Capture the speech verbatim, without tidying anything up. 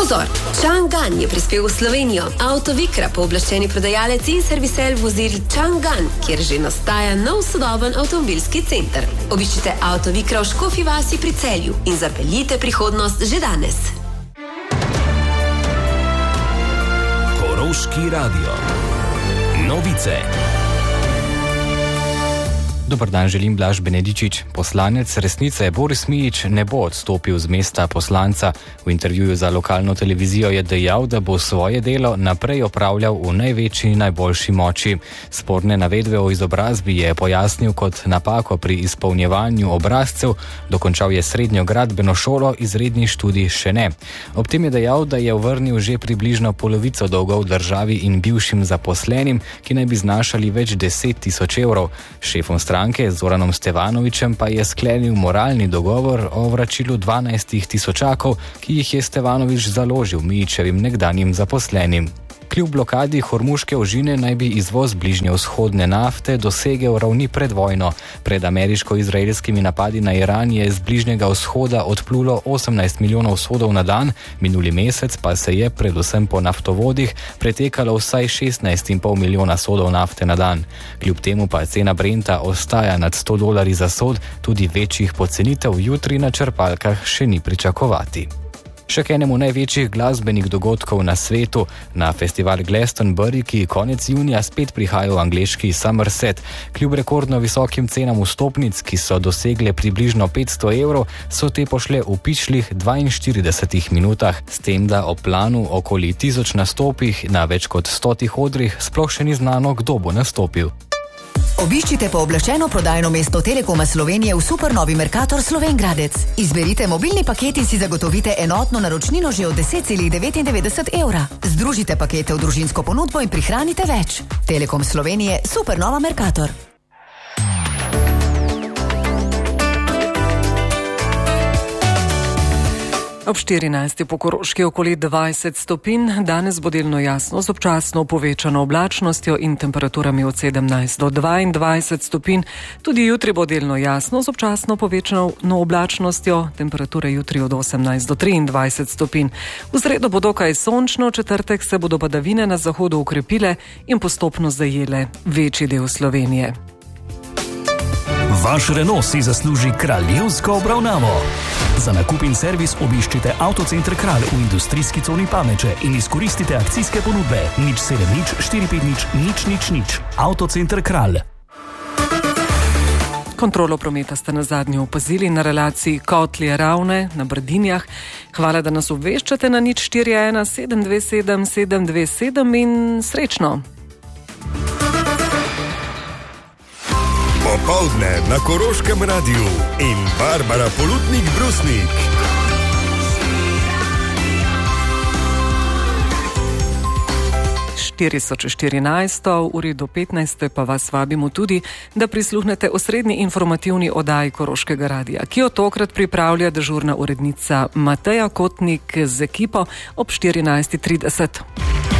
Pozor! Chang'an je prispel v Slovenijo. Autovikra, pooblaščeni prodajalec in servisel vozil Chang'an, kjer že nastaja nov sodoben avtomobilski center. Obiščite Autovikra v Škofji vasi pri Celju in zapeljite prihodnost že danes. Koroški radio. Novice. Dobar dan, želim Blaž Benedičič. Poslanec Resnice Boris Mijić ne bo odstopil z mesta poslanca. V intervjuju za lokalno televizijo je dejal, da bo svoje delo naprej opravljal v največji in najboljši moči. Sporne navedbe o izobrazbi je pojasnil kot napako pri izpolnjevanju obrazcev, dokončal je srednjo gradbeno šolo, izredni študij še ne. Ob tem je dejal, da je vrnil že približno polovico dolgov državi in bivšim zaposlenim, ki naj bi znašali več deset tisoč evrov. Šefom stranke Zoranom Stevanovićem pa je sklenil moralni dogovor o vračilu dvanajst tisočakov, ki jih je Stevanović založil Mijićevim nekdanjim zaposlenim. Kljub blokadi Hormuške ožine naj bi izvoz bližnjevzhodne nafte dosegel ravni pred vojno. Pred ameriško-izraelskimi napadi na Iran je z bližnjega vzhoda odplulo osemnajst milijonov sodov na dan, minuli mesec pa se je predvsem po naftovodih pretekalo vsaj šestnajst in pol milijona sodov nafte na dan. Kljub temu pa cena Brenta ostaja nad sto dolarji za sod, tudi večjih pocenitev jutri na črpalkah še ni pričakovati. Še k enemu največjih glasbenih dogodkov na svetu. Na festival Glastonbury, ki konec junija spet prihaja v angleški Somerset. Kljub rekordno visokim cenam vstopnic, ki so dosegle približno petsto evrov, so te pošle v pičlih dvainštiridesetih minutah. S tem, da o planu okoli tisoč nastopih na več kot stotih odrih sploh še ni znano, kdo bo nastopil. Obiščite pooblaščeno prodajno mesto Telekoma Slovenije v supernovi Mercator Slovengradec. Izberite mobilni paket in si zagotovite enotno naročnino že od deset celih devetindevetdeset evra. Združite pakete v družinsko ponudbo in prihranite več. Telekom Slovenije, supernova Mercator. Ob štirinajsti po Koroški okoli dvajset stopinj, danes bo delno jasno z občasno povečano oblačnostjo in temperaturami od sedemnajst do dvaindvajset stopinj. Tudi jutri bo delno jasno z občasno povečano oblačnostjo, temperature jutri od osemnajst do triindvajset stopinj. V sredo bo dokaj sončno, četrtek se bodo padavine na zahodu ukrepile in postopno zajele večji del Slovenije. Vaš Renault si zasluži kraljevsko obravnavo. Za nakup in servis obiščite Avtocenter Kralj v industrijski coni Pameče in izkoristite akcijske ponudbe nič sedem nič štiri pet nič nič nič nič. Avtocenter Kralj. Kontrolo prometa ste na zadnje opazili na relaciji Kotlje-Ravne na Brdinjah. Hvala, da nas obveščate na nič štiri ena sedem dve sedem sedem dve sedem in srečno! Popoldne na Koroškem radiju in Barbara Polutnik-Brusnik. štiri so čez štirinajsto, uri do petnajste pa vas vabimo tudi, da prisluhnete osrednji informativni oddaji Koroškega radija, ki jo tokrat pripravlja dežurna urednica Mateja Kotnik z ekipo ob štirinajst trideset.